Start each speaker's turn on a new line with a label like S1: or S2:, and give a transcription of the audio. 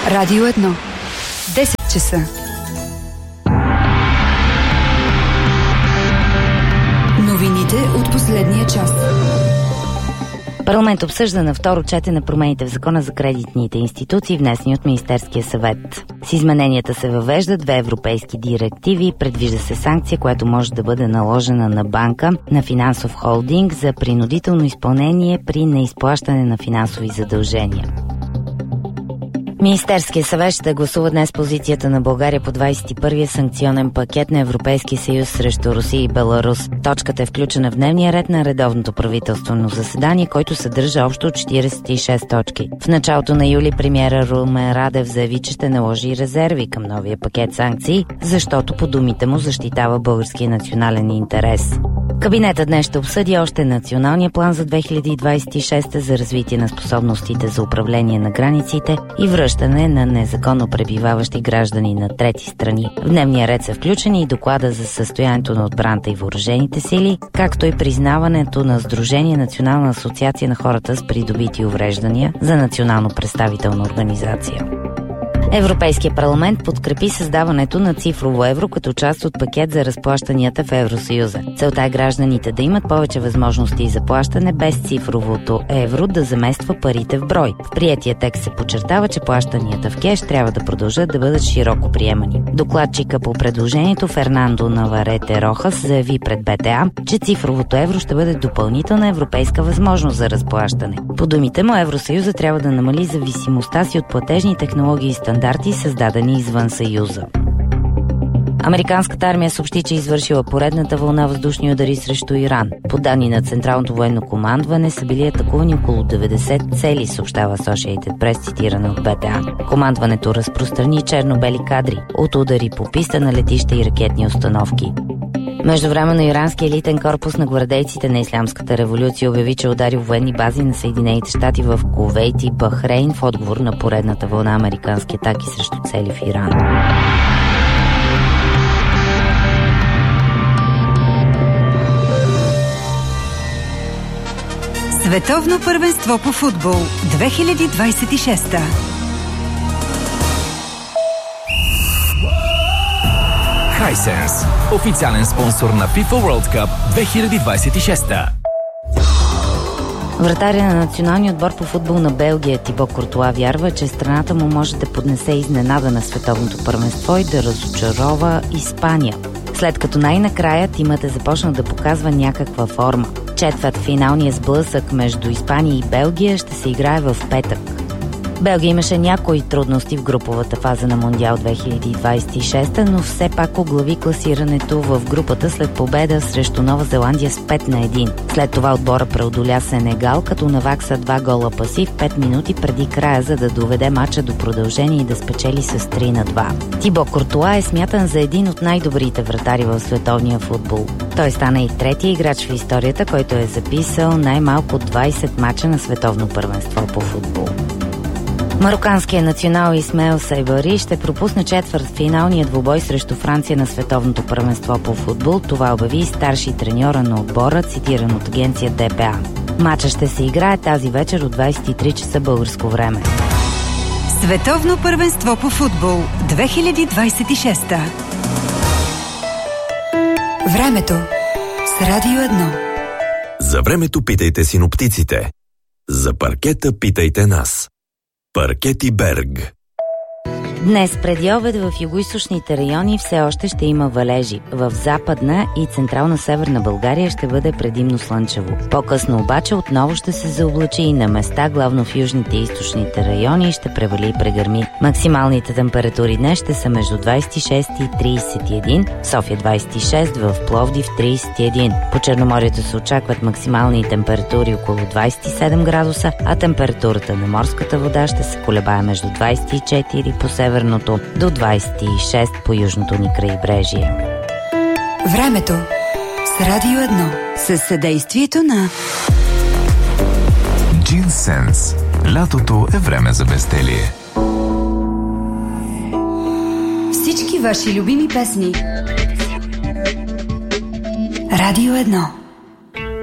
S1: Радио 1. 10 часа. Новините от последния час.
S2: Парламент обсъжда на второ четене промените в Закона за кредитните институции, внесени от Министерския съвет. С измененията се въвеждат 2 европейски директиви и предвижда се санкция, която може да бъде наложена на банка, на финансов холдинг за принудително изпълнение при неизплащане на финансови задължения. Министерския съвет ще гласува днес позицията на България по 21-я санкционен пакет на Европейския съюз срещу Русия и Беларус. Точката е включена в дневния ред на редовното правителствено заседание, който съдържа общо 46 точки. В началото на юли премиера Румен Радев заяви, че ще наложи резерви към новия пакет санкции, защото по думите му защитава българския национален интерес. Кабинетът днес ще обсъди още националния план за 2026 за развитие на способностите за управление на границите и връщане на незаконно пребиваващи граждани на трети страни. В дневния ред са включени и доклада за състоянието на отбраната и въоръжените сили, както и признаването на Сдружение Национална асоциация на хората с придобити увреждания за национално представителна организация. Европейския парламент подкрепи създаването на цифрово евро като част от пакет за разплащанията в Евросъюза. Целта е гражданите да имат повече възможности за плащане без цифровото евро да замества парите в брой. В приетия текст се подчертава, че плащанията в кеш трябва да продължат да бъдат широко приемани. Докладчика по предложението Фернандо Наварете Рохас заяви пред БТА, че цифровото евро ще бъде допълнителна европейска възможност за разплащане. По думите му, Евросъюза трябва да намали зависимостта си от платежни технологии и стандарти, създадени извън Съюза. Американската армия съобщи, че извършила поредната вълна въздушни удари срещу Иран. По данни на Централното военно командване са били атакувани около 90 цели, съобщава Associated Press, цитирана от БТА. Командването разпространи черно-бели кадри от удари по писта на летища и ракетни установки. Междувременно ирански елитен корпус на гвардейците на Ислямската революция обяви, че удари военни бази на Съединените щати в Кувейт и Бахрейн в отговор на поредната вълна американски атаки срещу цели в Иран.
S1: Световно първенство по футбол 2026.
S3: Hisense, официален спонсор на FIFA World Cup 2026.
S2: Вратаря на националния отбор по футбол на Белгия Тибо Куртуа вярва, че страната му може да поднесе изненада на световното първенство и да разочарова Испания. След като най-накрая тимът е започнал да показва някаква форма. Четвъртфиналният сблъсък между Испания и Белгия ще се играе в петък. Белгия имаше някои трудности в груповата фаза на Мондиал 2026, но все пак оглави класирането в групата след победа срещу Нова Зеландия с 5-1. След това отбора преодоля Сенегал, като навакса 2 гола пасив 5 минути преди края, за да доведе мача до продължение и да спечели с 3-2. Тибо Куртуа е смятан за един от най-добрите вратари в световния футбол. Той стана и третия играч в историята, който е записал най-малко 20 мача на световно първенство по футбол. Марокканският национал Исмаел Сайбари ще пропусне четвъртфиналния двубой срещу Франция на световното първенство по футбол. Това обяви старши треньора на отбора, цитиран от агенция ДПА. Матчът ще се играе тази вечер от 23 часа българско време.
S1: Световно първенство по футбол 2026. Времето с Радио 1.
S4: За времето питайте синоптиците. За паркета питайте нас. Паркети Берг.
S2: Днес преди обед в югоизточните райони все още ще има валежи. В западна и централна северна България ще бъде предимно слънчево. По-късно обаче отново ще се заоблачи и на места, главно в южните и източните райони, ще превали и прегърми. Максималните температури днес ще са между 26 и 31, в София 26, в Пловдив 31. По Черноморието се очакват максимални температури около 27 градуса, а температурата на морската вода ще се колебае между 24 по северното до 26 по южното ни крайбрежие.
S1: Времето с Радио 1 със съдействието на
S5: Джинсенс. Лятото е време за безделие.
S1: Всички ваши любими песни. Радио 1.